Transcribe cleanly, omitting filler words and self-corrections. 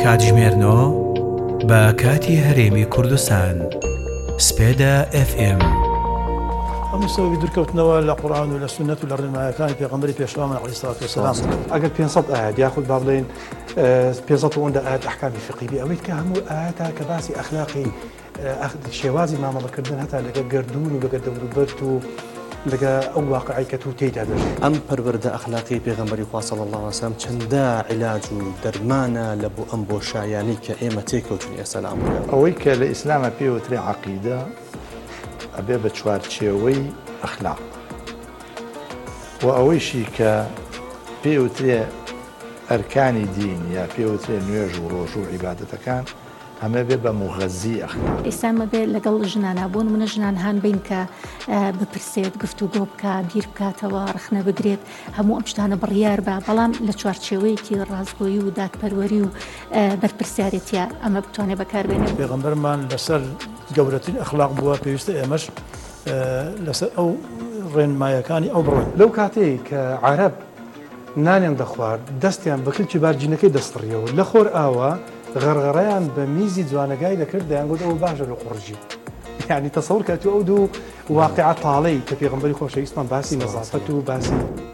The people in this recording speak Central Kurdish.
کاتژمێرنەوە بە کاتی هەرێمی کوردستان سپێدا FM. ئەم سەوی دوورکەوتنەوە لە قورئان و لە سونەت و لە ڕێنماییەکانی پێغەمبەری پێشوامان عەلەیهی سەڵات وسەلام. ئەگەر 500 ئاەت یاخود با بڵێن 500 ئاەت ئەحکامی فقهی بێ ئەوەی کە هەموو ئاەتە کە باسی ئەخلاقی شێوازی مامەڵەکردن هەتا لەگە گردون و لەگە دەوروبەرد و لەگە ئەو واقعی کە تو تێیدا دەژێت. ئەم پەروەردە ئەخلاقی پێغەمبەری خوا صلی الله علیه و سلم چەندە عیلاج و دەرمانە لە بۆ ئەم بۆشایانی کە ئێمە تێکەوتون ئێستا لە ئەمڕۆ. ئەوەی کە لە ئیسلامە پێوترێ عەقیدە ئەبێ بە چوارچێوەی ئەخلاق و ئەوەیشی کە پێوترێ ئەرکانی دین یا پێوترێ نوێژ و ڕۆژ و عیبادەتەکان ئەمە بێ بە مغەزی ئەخلاق. ئێستا مەبێ لەگەڵ ژنانە بوون منە ژنان هەن بین کە بپرسێت گفتوگۆ بکە بیر بکاتەوە ڕخنە بگرێت هەموو ئەم شتانە بڕیار بە بەڵام لە چوارچێوەیەکی ڕازگۆیی و دادپەروەری و بەرپرسیارەتیە ئەمە بتوانێت بەکاربێنێت. پێغەمبەرمان لەسەر گەورەترین ئەخلاق بووە پێویستە ئێمەش لەسەر ئەو ڕێنماییەکانی ئەو بڕۆین. لەو کاتەیە کە عەرەب نانیان دەخوارد دەستیان بە کلکی بارجینەکەی دەستڕیەوە لە خۆر ئاوە غەرغەڕەیان بە میزی جوانەکەی دەکرد دەیانگوت ئەوە باشە لە قوڕژی. یعنی تەسەوور کە تو ئەو دوو واقعە تاڵەی کە پێغەمبەری خۆشەویستمان باسی نەزافەت و باسی